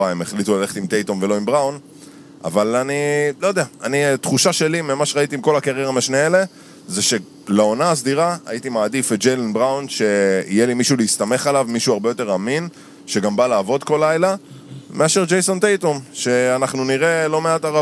הם החליטו ללכת עם טייטום ולא עם בראון, אבל אני לא יודע, תחושה שלי ממה שראיתי עם כל הקריירה משני אלה, זה שלעונה הסדירה הייתי מעדיף את ג'יילן בראון, שיהיה לי מישהו להסתמך עליו, מישהו הרבה יותר אמין, שגם בא לעבוד כל לילה, מאשר ג'ייסון טייטום, שאנחנו נראה לא מעט